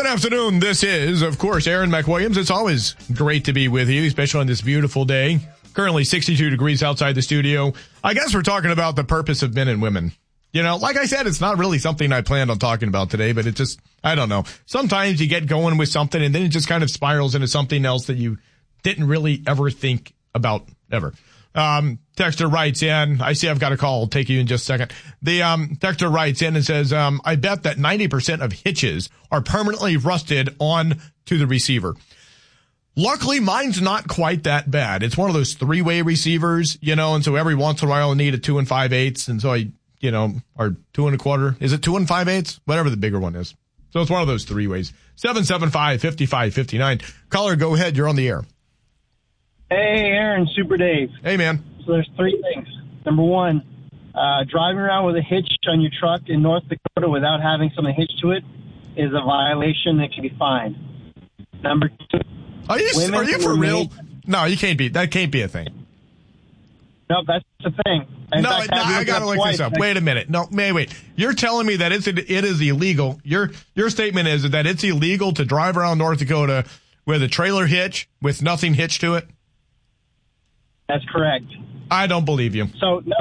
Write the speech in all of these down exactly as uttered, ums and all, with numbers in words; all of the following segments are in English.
afternoon. This is, of course, Aaron McWilliams. It's always great to be with you, especially on this beautiful day. Currently sixty-two degrees outside the studio. I guess we're talking about the purpose of men and women. You know, like I said, it's not really something I planned on talking about today, but it just, I don't know. Sometimes you get going with something and then it just kind of spirals into something else that you didn't really ever think about ever. Um, Texter writes in, I see I've got a call. I'll take you in just a second. The, um, Texter writes in and says, um, I bet that ninety percent of hitches are permanently rusted on to the receiver. Luckily, mine's not quite that bad. It's one of those three-way receivers, you know, and so every once in a while I need a two and five eighths. And so I, you know, or two and a quarter. Is it two and five eighths? Whatever the bigger one is. So it's one of those three ways. seven seven five, five five five nine. Caller, go ahead. You're on the air. Hey, Aaron, Super Dave. Hey, man. So there's three things. Number one, uh, driving around with a hitch on your truck in North Dakota without having something hitched to it is a violation that can be fined. Number two. Are you, are you for real? Made, no, you can't be. That can't be a thing. No, that's the thing. In no, fact, no I, I got to look twice. this up. Wait a minute. No, wait, wait. You're telling me that it's, it is illegal. Your, your statement is that it's illegal to drive around North Dakota with a trailer hitch with nothing hitched to it? That's correct. I don't believe you. So, no,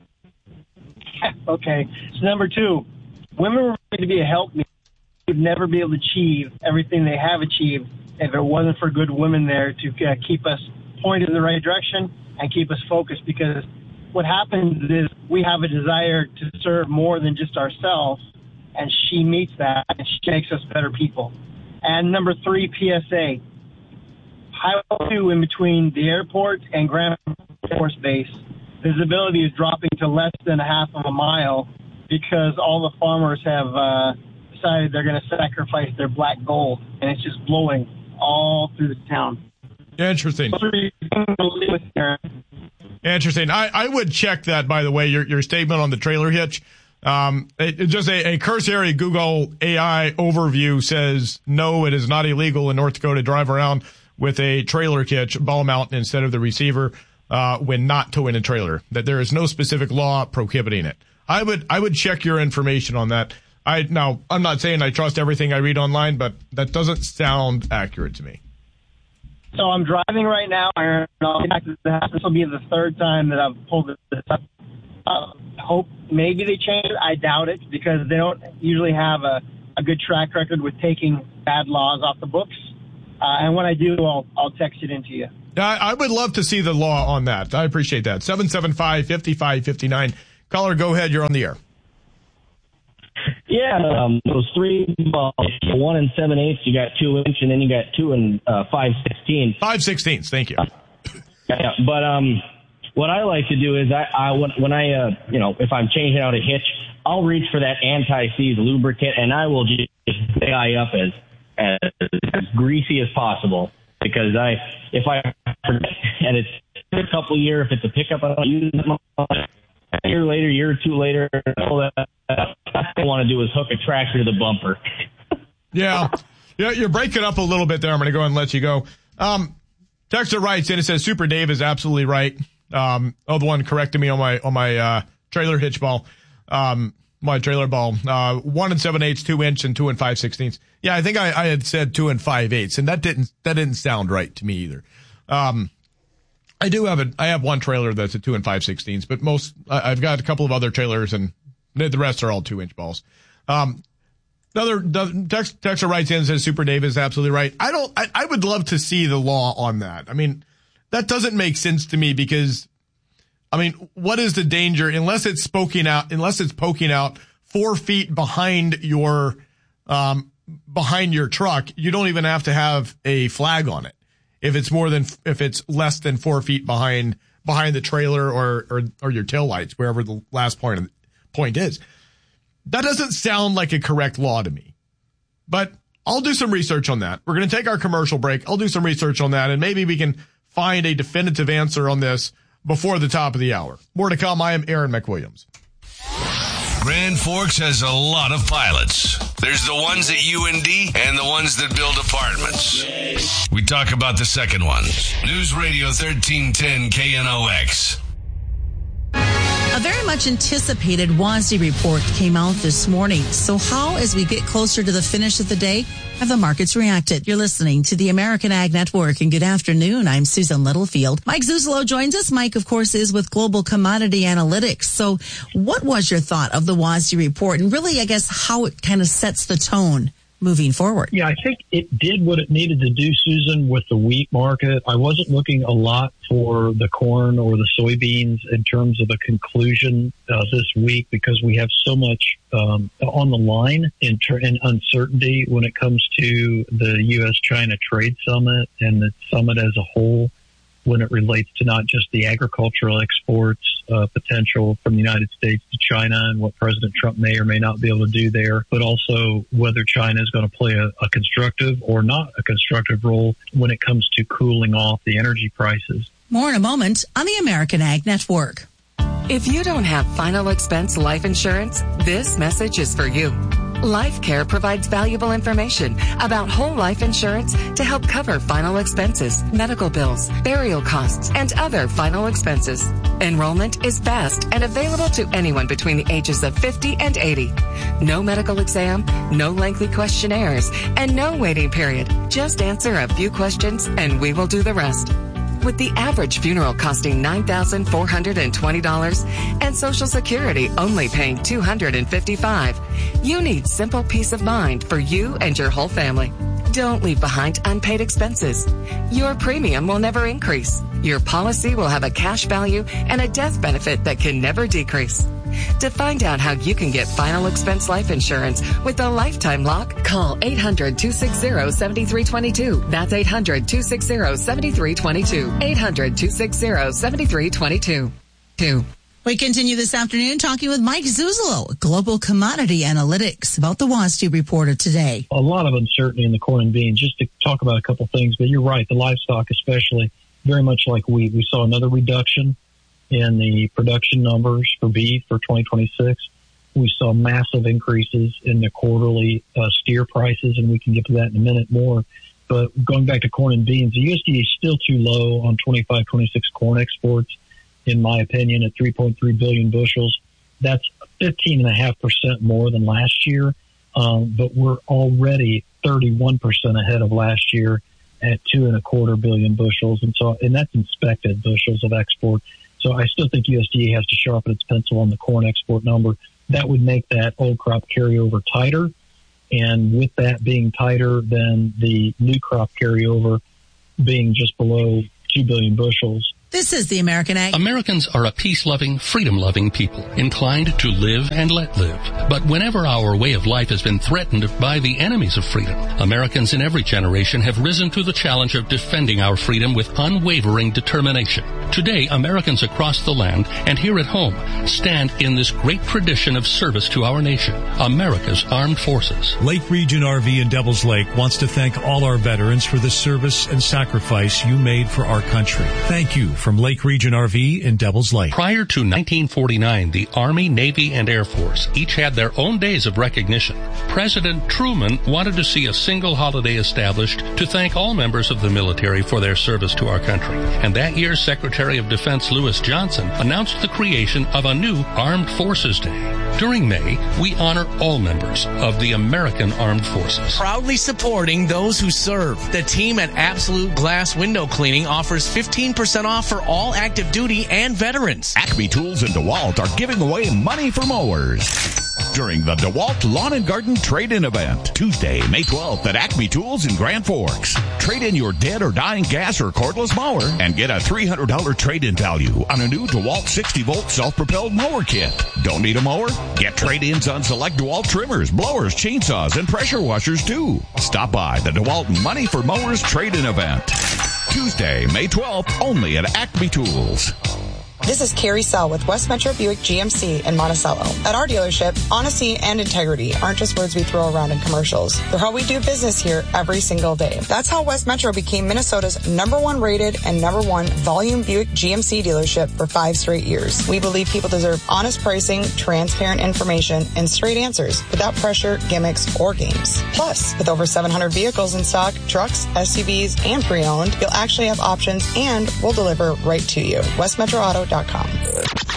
okay. So number two, women were made to be a helpmeet. Would never be able to achieve everything they have achieved if it wasn't for good women there to uh, keep us pointed in the right direction and keep us focused. Because what happens is we have a desire to serve more than just ourselves, and she meets that, and she makes us better people. And number three, P S A. Highway two in between the airport and Grant Air Force Base, visibility is dropping to less than a half of a mile because all the farmers have uh, decided they're going to sacrifice their black gold, and it's just blowing all through the town. Interesting. Interesting. I, I would check that, by the way, your your statement on the trailer hitch. Um, it, it just a, a cursory Google A I overview says, no, it is not illegal in North Dakota to drive around with a trailer hitch, ball mount instead of the receiver, uh, when not towing a trailer. That there is no specific law prohibiting it. I would, I would check your information on that. I, now, I'm not saying I trust everything I read online, but that doesn't sound accurate to me. So I'm driving right now, Aaron. I'll get back to the house. This will be the third time that I've pulled this up. Uh, hope maybe they change it. I doubt it because they don't usually have a, a good track record with taking bad laws off the books. Uh, and when I do, I'll, I'll text it into you. I, I would love to see the law on that. I appreciate that. seven seven five, five five five nine. Caller, go ahead. You're on the air. Yeah, um, those three balls, one and seven eighths, you got two inch, and then you got two and uh, five sixteenths. Five sixteenths, thank you. Yeah, but um, what I like to do is I, I when, when I uh, you know, if I'm changing out a hitch, I'll reach for that anti-seize lubricant, and I will just tie up as as, as greasy as possible because I if I forget and it's a couple year if it's a pickup I don't use it much. A year later, year or two later, all that I want to do is hook a tractor to the bumper. Yeah. Yeah, you're breaking up a little bit there. I'm going to go ahead and let you go. Um, Texter writes in, it says, Super Dave is absolutely right. Um, oh, the one corrected me on my, on my, uh, trailer hitch ball. Um, my trailer ball, uh, one and seven eighths, two inch and two and five sixteenths. Yeah, I think I, I had said two and five eighths and that didn't, that didn't sound right to me either. Um, I do have a, I have one trailer that's a two and five sixteenths, but most, I've got a couple of other trailers and the rest are all two inch balls. Um, another text, texter writes in and says Super Dave is absolutely right. I don't, I, I would love to see the law on that. I mean, that doesn't make sense to me because, I mean, what is the danger unless it's poking out, unless it's poking out four feet behind your, um, behind your truck, you don't even have to have a flag on it. If it's more than, if it's less than four feet behind, behind the trailer or, or, or your taillights, wherever the last point, point is. That doesn't sound like a correct law to me, but I'll do some research on that. We're going to take our commercial break. I'll do some research on that and maybe we can find a definitive answer on this before the top of the hour. More to come. I am Aaron McWilliams. Grand Forks has a lot of pilots. There's the ones at U N D and the ones that build apartments. We talk about the second one. News Radio thirteen ten K N O X. A very much anticipated W A S D report came out this morning. So how, as we get closer to the finish of the day, have the markets reacted? You're listening to the American Ag Network, and good afternoon. I'm Susan Littlefield. Mike Zuzolo joins us. Mike, of course, is with Global Commodity Analytics. So what was your thought of the W A S D report, and really, I guess, how it kind of sets the tone moving forward? Yeah, I think it did what it needed to do, Susan, with the wheat market. I wasn't looking a lot for the corn or the soybeans in terms of a conclusion uh, this week, because we have so much um, on the line in, ter- in uncertainty when it comes to the U S China trade summit and the summit as a whole, when it relates to not just the agricultural exports uh, potential from the United States to China and what President Trump may or may not be able to do there, but also whether China is going to play a, a constructive or not a constructive role when it comes to cooling off the energy prices. More in a moment on the American Ag Network. If you don't have final expense life insurance, this message is for you. LifeCare provides valuable information about whole life insurance to help cover final expenses, medical bills, burial costs, and other final expenses. Enrollment is fast and available to anyone between the ages of fifty and eighty. No medical exam, no lengthy questionnaires, and no waiting period. Just answer a few questions and we will do the rest. With the average funeral costing nine thousand four hundred twenty dollars and Social Security only paying two hundred fifty-five dollars, you need simple peace of mind for you and your whole family. Don't leave behind unpaid expenses. Your premium will never increase. Your policy will have a cash value and a death benefit that can never decrease. To find out how you can get final expense life insurance with a lifetime lock, call eight hundred, two six zero, seven three two two. That's eight hundred, two six zero, seven three two two. eight hundred, two six zero, seven three two two. Two. We continue this afternoon talking with Mike Zuzolo, Global Commodity Analytics, about the W A S D report of today. A lot of uncertainty in the corn and beans. Just to talk about a couple things, but you're right, the livestock especially, very much like wheat. We saw another reduction in the production numbers for beef for twenty twenty-six. We saw massive increases in the quarterly uh, steer prices, and we can get to that in a minute more. But going back to corn and beans, the U S D A is still too low on twenty-five twenty-six corn exports, in my opinion, at three point three billion bushels. That's fifteen point five percent more than last year, um, but we're already thirty-one percent ahead of last year at two and a quarter billion bushels. And so, and that's inspected bushels of export. So I still think U S D A has to sharpen its pencil on the corn export number. That would make that old crop carryover tighter. And with that being tighter than the new crop carryover being just below two billion bushels. This is the American Ag. Americans are a peace-loving, freedom-loving people, inclined to live and let live. But whenever our way of life has been threatened by the enemies of freedom, Americans in every generation have risen to the challenge of defending our freedom with unwavering determination. Today, Americans across the land and here at home stand in this great tradition of service to our nation, America's Armed Forces. Lake Region R V in Devils Lake wants to thank all our veterans for the service and sacrifice you made for our country. Thank you from Lake Region R V in Devils Lake. Prior to nineteen forty-nine, the Army, Navy, and Air Force each had their own days of recognition. President Truman wanted to see a single holiday established to thank all members of the military for their service to our country. And that year, Secretary of Defense Lewis Johnson announced the creation of a new Armed Forces Day. During May, we honor all members of the American Armed Forces. Proudly supporting those who serve. The team at Absolute Glass Window Cleaning offers fifteen percent off for all active duty and veterans. Acme Tools in DeWalt are giving away money for mowers during the DeWalt Lawn and Garden Trade-In Event, Tuesday, May twelfth at Acme Tools in Grand Forks. Trade in your dead or dying gas or cordless mower and get a three hundred dollars trade-in value on a new DeWalt sixty volt self-propelled mower kit. Don't need a mower? Get trade-ins on select DeWalt trimmers, blowers, chainsaws, and pressure washers too. Stop by the DeWalt Money for Mowers Trade-In Event, Tuesday, May twelfth, only at Acme Tools. This is Carrie Sell with West Metro Buick G M C in Monticello. At our dealership, honesty and integrity aren't just words we throw around in commercials. They're how we do business here every single day. That's how West Metro became Minnesota's number one rated and number one volume Buick G M C dealership for five straight years. We believe people deserve honest pricing, transparent information, and straight answers without pressure, gimmicks, or games. Plus, with over seven hundred vehicles in stock, trucks, S U Vs, and pre-owned, you'll actually have options and we'll deliver right to you. West Metro Auto dot com.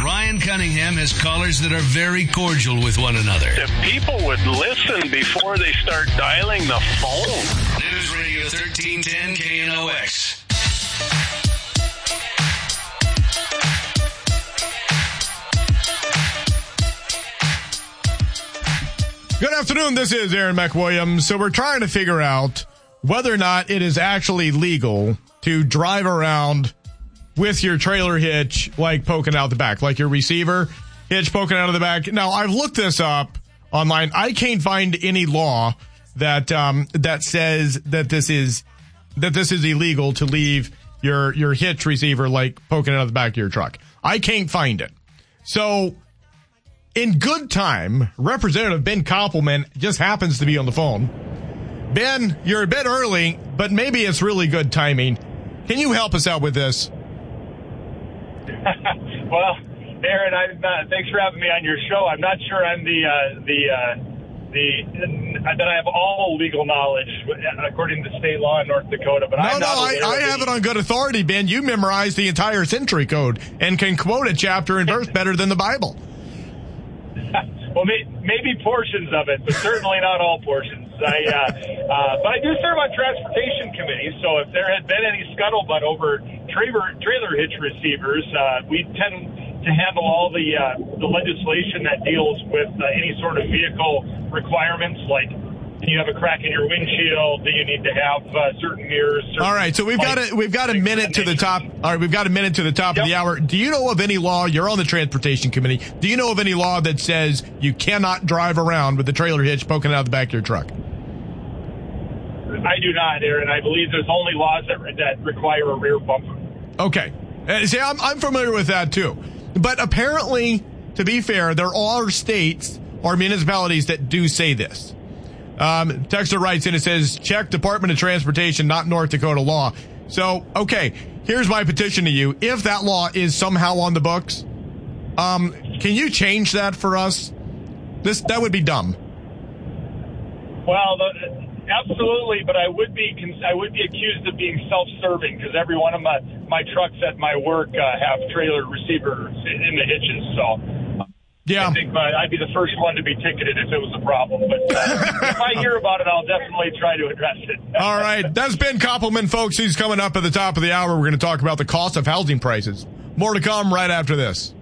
Ryan Cunningham has callers that are very cordial with one another. If people would listen before they start dialing the phone. News Radio thirteen ten K N O X. Good afternoon. This is Aaron McWilliams. So we're trying to figure out whether or not it is actually legal to drive around with your trailer hitch, like poking out the back, like your receiver hitch poking out of the back. Now, I've looked this up online. I can't find any law that um, that says that this is that this is illegal to leave your your hitch receiver like poking out of the back of your truck. I can't find it. So, in good time, Representative Ben Koppelman just happens to be on the phone. Ben, you're a bit early, but maybe it's really good timing. Can you help us out with this? Well, Aaron, I'm not, thanks for having me on your show. I'm not sure I'm the uh, the uh, the uh, that I have all legal knowledge according to state law in North Dakota. But no, I'm no, not I, I have it on good authority, Ben. You memorized the entire Century Code and can quote a chapter and verse better than the Bible. Well, may, maybe portions of it, but certainly not all portions. I, uh, uh, but I do serve on transportation committees, so if there had been any scuttlebutt over trailer, trailer hitch receivers, uh, we tend to handle all the uh, the legislation that deals with uh, any sort of vehicle requirements, like do you have a crack in your windshield? Do you need to have uh, certain mirrors? Certain all right, so we've got a we've got a minute to the top. All right, we've got a minute to the top yep. of the hour. Do you know of any law? You're on the transportation committee. Do you know of any law that says you cannot drive around with the trailer hitch poking out of the back of your truck? I do not, Aaron. I believe there's only laws that that require a rear bumper. Okay, uh, see, I'm I'm familiar with that too, but apparently, to be fair, there are states or municipalities that do say this. Um, Texter writes in and says, check Department of Transportation, not North Dakota law. So, okay, here's my petition to you. If that law is somehow on the books, um, can you change that for us? This, that would be dumb. Well, the, absolutely, but I would be, I would be accused of being self-serving because every one of my, my trucks at my work, uh, have trailer receivers in the hitches, so. Yeah. I think uh, I'd be the first one to be ticketed if it was a problem. But uh, if I hear about it, I'll definitely try to address it. All right. That's Ben Koppelman, folks. He's coming up at the top of the hour. We're going to talk about the cost of housing prices. More to come right after this.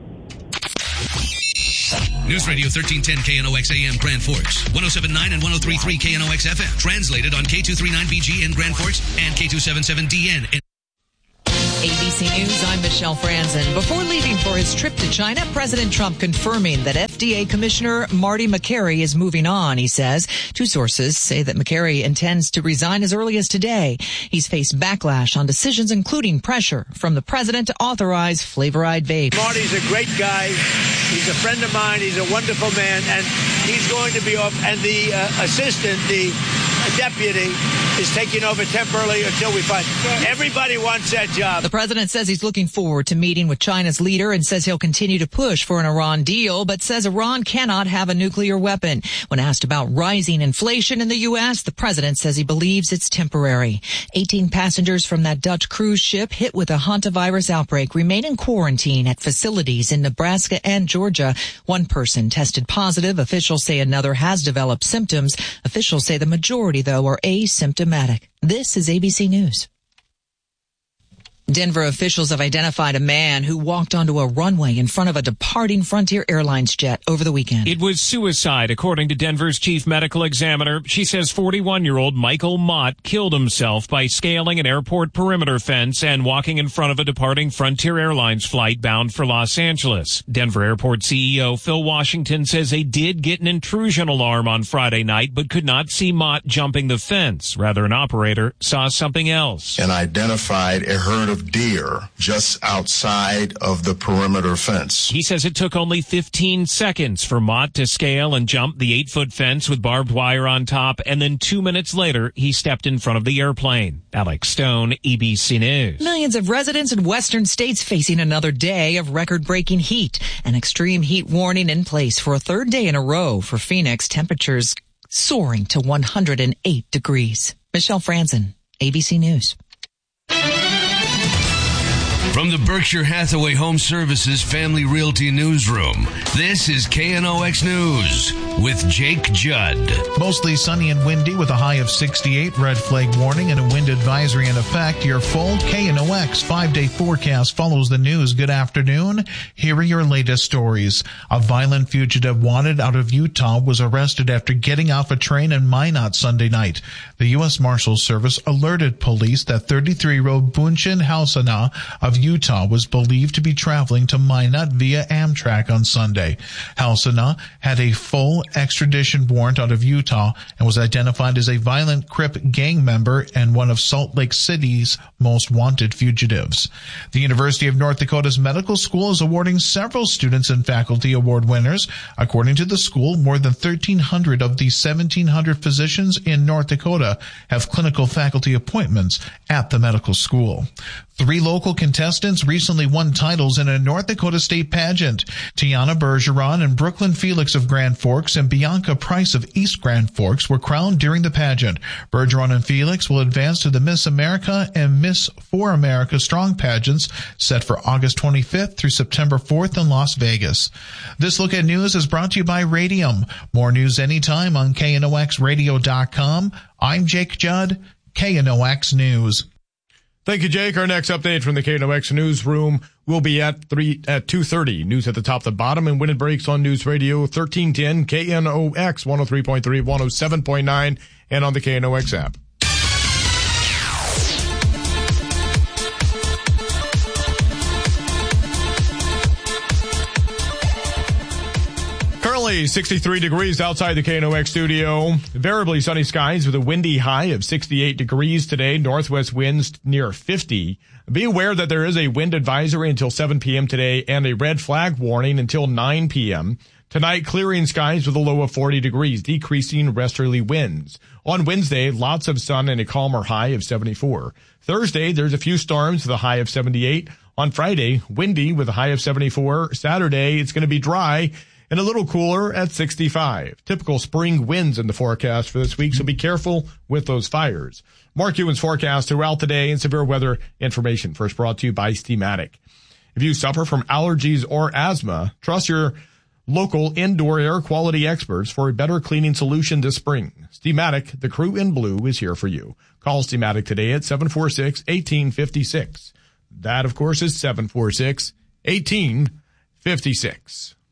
News Radio thirteen ten K N O X A M Grand Forks, one oh seven point nine and one oh three point three K N O X F M. Translated on K two thirty-nine B G in Grand Forks and K two seventy-seven D N in A B C News, I'm Michelle Franzen. Before leaving for his trip to China, President Trump confirming that F D A Commissioner Marty Makary is moving on, he says. Two sources say that Makary intends to resign as early as today. He's faced backlash on decisions, including pressure from the president to authorize flavorized vape. Marty's a great guy. He's a friend of mine. He's a wonderful man, and he's going to be off. And the uh, assistant, the deputy, is taking over temporarily until we find. Everybody wants that job. The president says he's looking forward to meeting with China's leader and says he'll continue to push for an Iran deal, but says Iran cannot have a nuclear weapon. When asked about rising inflation in the U S, the president says he believes it's temporary. eighteen passengers from that Dutch cruise ship hit with a hantavirus outbreak remain in quarantine at facilities in Nebraska and Georgia. One person tested positive. Officials say another has developed symptoms. Officials say the majority, though, are asymptomatic. This is A B C News. Denver officials have identified a man who walked onto a runway in front of a departing Frontier Airlines jet over the weekend. It was suicide, according to Denver's chief medical examiner. She says forty-one-year-old Michael Mott killed himself by scaling an airport perimeter fence and walking in front of a departing Frontier Airlines flight bound for Los Angeles. Denver Airport C E O Phil Washington says they did get an intrusion alarm on Friday night, but could not see Mott jumping the fence. Rather, an operator saw something else. And identified a herd of deer just outside of the perimeter fence. He says it took only fifteen seconds for Mott to scale and jump the eight-foot fence with barbed wire on top, and then two minutes later, he stepped in front of the airplane. Alex Stone, A B C News. Millions of residents in western states facing another day of record-breaking heat. An extreme heat warning in place for a third day in a row for Phoenix. Temperatures soaring to one hundred eight degrees. Michelle Franzen, A B C News. From the Berkshire Hathaway Home Services Family Realty Newsroom, this is K N O X News with Jake Judd. Mostly sunny and windy with a high of sixty-eight, red flag warning and a wind advisory in effect. Your full K N O X five-day forecast follows the news. Good afternoon. Here are your latest stories. A violent fugitive wanted out of Utah was arrested after getting off a train in Minot Sunday night. The U S Marshals Service alerted police that thirty-three-year-old Bunchin Hausana of Utah was believed to be traveling to Minot via Amtrak on Sunday. Hausana had a full extradition warrant out of Utah and was identified as a violent Crip gang member and one of Salt Lake City's most wanted fugitives. The University of North Dakota's medical school is awarding several students and faculty award winners. According to the school, more than thirteen hundred of the seventeen hundred physicians in North Dakota have clinical faculty appointments at the medical school. Three local contestants recently won titles in a North Dakota state pageant. Tiana Bergeron and Brooklyn Felix of Grand Forks and Bianca Price of East Grand Forks were crowned during the pageant. Bergeron and Felix will advance to the Miss America and Miss For America Strong pageants set for August twenty-fifth through September fourth in Las Vegas. This Look at News is brought to you by Radium. More news anytime on K N O X radio dot com. I'm Jake Judd, K N O X News. Thank you, Jake. Our next update from the K N O X newsroom will be at three at two thirty. News at the top, the bottom, and when it breaks on News Radio thirteen ten, K N O X one oh three point three, one oh seven point nine, and on the K N O X app. Currently sixty-three degrees outside the K N O X studio. Variably sunny skies with a windy high of sixty-eight degrees today. Northwest winds near fifty. Be aware that there is a wind advisory until seven p.m. today and a red flag warning until nine p.m. Tonight, clearing skies with a low of forty degrees, decreasing westerly winds. On Wednesday, lots of sun and a calmer high of seventy-four. Thursday, there's a few storms with a high of seventy-eight. On Friday, windy with a high of seventy-four. Saturday, it's going to be dry and a little cooler at sixty-five. Typical spring winds in the forecast for this week, so be careful with those fires. Mark Ewan's forecast throughout the day and severe weather information first brought to you by Steamatic. If you suffer from allergies or asthma, trust your local indoor air quality experts for a better cleaning solution this spring. Steamatic, the crew in blue, is here for you. Call Steamatic today at seven four six, one eight five six. That, of course, is seven four six, one eight five six.